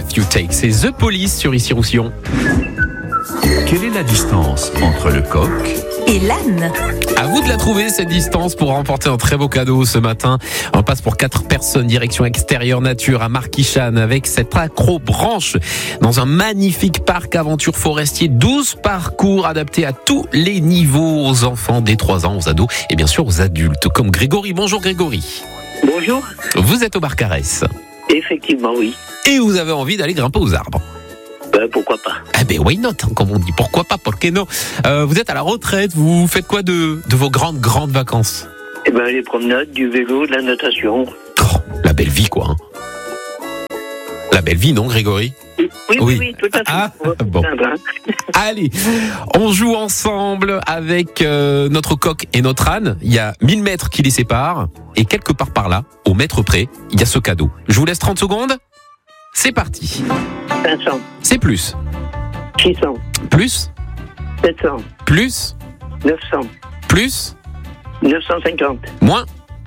Breath You Take. C'est The Police sur Ici Roussillon. Quelle est la distance entre le coq et l'âne? À vous de la trouver, cette distance, pour remporter un très beau cadeau ce matin. On passe pour 4 personnes, direction extérieure nature à Marquichane, avec cette accrobranche dans un magnifique parc aventure forestier. 12 parcours adaptés à tous les niveaux, aux enfants dès 3 ans, aux ados et bien sûr aux adultes, comme Grégory. Bonjour Grégory. Bonjour. Vous êtes au Barcarès. Effectivement, oui. Et vous avez envie d'aller grimper aux arbres. Pourquoi pas. Eh ben why not, comme on dit. Pourquoi pas, por qué no. Vous êtes à la retraite, vous faites quoi de vos grandes vacances? Les promenades, du vélo, de la natation. Oh, la belle vie, quoi. La belle vie, non, Grégory? Oui, tout à fait. Ah, bon. Allez, on joue ensemble avec notre coq et notre âne. Il y a 1000 mètres qui les séparent. Et quelque part par là, au mètre près, il y a ce cadeau. Je vous laisse 30 secondes. C'est parti. 500. C'est plus. 600. Plus. 700. Plus. 900. Plus. 950. Moins.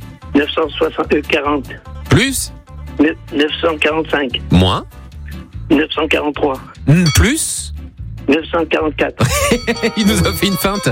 940. Plus. 945. Moins. 943. Plus. 944. Il nous a fait une feinte.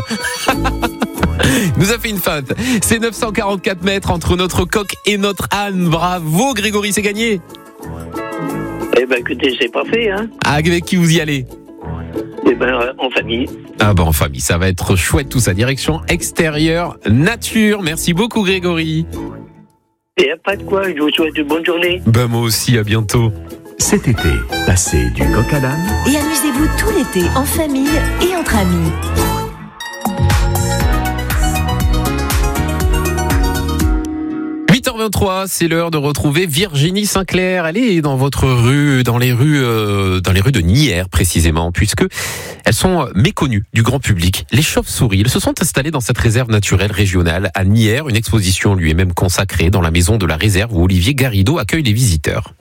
C'est 944 mètres entre notre coq et notre âne. Bravo Grégory, c'est gagné. Écoutez, c'est pas fait, hein. Avec qui vous y allez? En famille. Ah en famille, ça va être chouette tout ça. Direction extérieure nature. Merci beaucoup Grégory. Et y a pas de quoi, je vous souhaite une bonne journée. Moi aussi, à bientôt. cet été? Passez du coq à l'âne et amusez-vous tout l'été en famille et entre amis. 8h23, c'est l'heure de retrouver Virginie Sinclair. Elle est dans votre rue, dans les rues de Nières précisément, puisque elles sont méconnues du grand public. Les chauves-souris, elles se sont installées dans cette réserve naturelle régionale à Nières. Une exposition lui est même consacrée dans la maison de la réserve où Olivier Garrido accueille les visiteurs.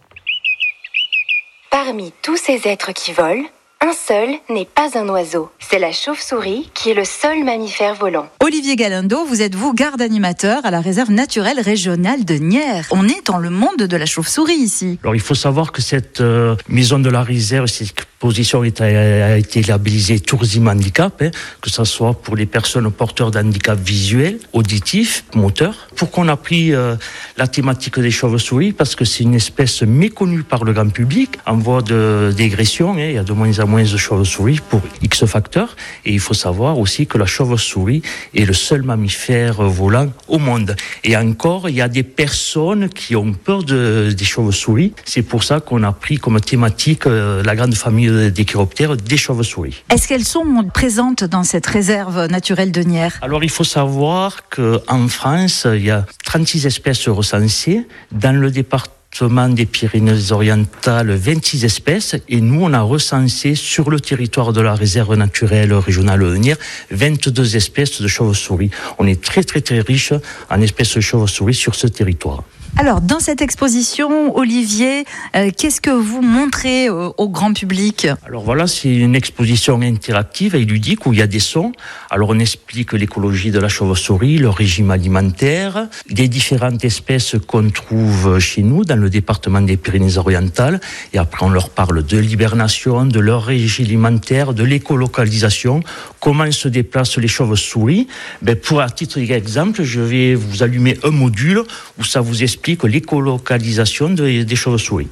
Parmi tous ces êtres qui volent, un seul n'est pas un oiseau. C'est la chauve-souris qui est le seul mammifère volant. Olivier Galindo, vous êtes garde animateur à la réserve naturelle régionale de Nières. On est dans le monde de la chauve-souris ici. Alors il faut savoir que cette maison de la réserve, cette exposition a été labellisée Tourisme Handicap, que ce soit pour les personnes porteurs d'handicap visuel, auditif, moteur. Pourquoi on a pris la thématique des chauves-souris? Parce que c'est une espèce méconnue par le grand public, en voie de dégression. Il y a de moins en moins de chauves-souris pour X facteurs. Et il faut savoir aussi que la chauve-souris est le seul mammifère volant au monde. Et encore, il y a des personnes qui ont peur des chauves-souris. C'est pour ça qu'on a pris comme thématique la grande famille des chiroptères, des chauves-souris. Est-ce qu'elles sont présentes dans cette réserve naturelle de Nières? Alors, il faut savoir qu'en France, il y a 36 espèces recensées. Dans le département des Pyrénées-Orientales, 26 espèces, et nous on a recensé sur le territoire de la réserve naturelle régionale de Nières 22 espèces de chauves-souris. On est très très très riche en espèces de chauves-souris sur ce territoire. Alors, dans cette exposition, Olivier, qu'est-ce que vous montrez au grand public? Alors voilà, c'est une exposition interactive et ludique où il y a des sons. Alors on explique l'écologie de la chauve-souris, le régime alimentaire, les différentes espèces qu'on trouve chez nous dans le département des Pyrénées-Orientales. Et après, on leur parle de l'hibernation, de leur régime alimentaire, de l'écolocalisation, comment se déplacent les chauves-souris. Pour à titre d'exemple, je vais vous allumer un module où ça vous explique l'écolocalisation des chauves-souris.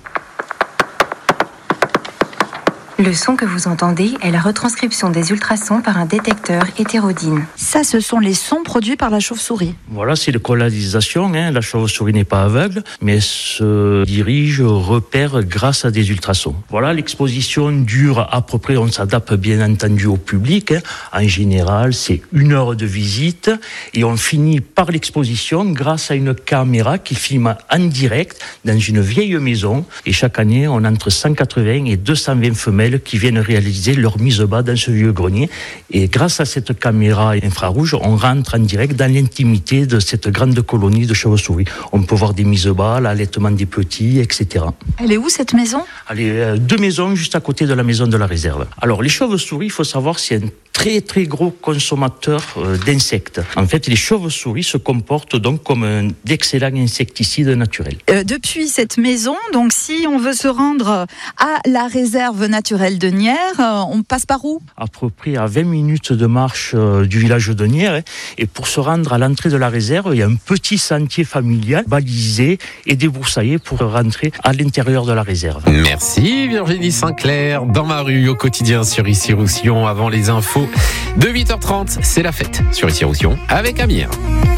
Le son que vous entendez est la retranscription des ultrasons par un détecteur hétérodyne. Ça, ce sont les sons produits par la chauve-souris. Voilà, c'est l'écolocalisation. La chauve-souris n'est pas aveugle, mais se dirige, repère grâce à des ultrasons. Voilà, l'exposition dure à peu près, on s'adapte bien entendu au public. En général, c'est 1 heure de visite et on finit par l'exposition grâce à une caméra qui filme en direct dans une vieille maison. Et chaque année, on a entre 180 et 220 femelles qui viennent réaliser leur mise bas dans ce vieux grenier. Et grâce à cette caméra infrarouge, on rentre en direct dans l'intimité de cette grande colonie de chauves-souris. On peut voir des mises bas, l'allaitement des petits, etc. Elle est où cette maison? Elle est 2 maisons juste à côté de la maison de la réserve. Alors les chauves-souris, il faut savoir, c'est un très très gros consommateurs d'insectes. En fait, les chauves-souris se comportent donc comme d'excellents insecticides naturels. Depuis cette maison, donc si on veut se rendre à la réserve naturelle de Nières, on passe par où ? À peu près à 20 minutes de marche du village de Nières. Et pour se rendre à l'entrée de la réserve, il y a un petit sentier familial balisé et débroussaillé pour rentrer à l'intérieur de la réserve. Merci Virginie Sinclair, dans ma rue au quotidien sur Issy-Roussillon. Avant les infos de 8h30, c'est la fête sur Issy-Roussillon avec Amir.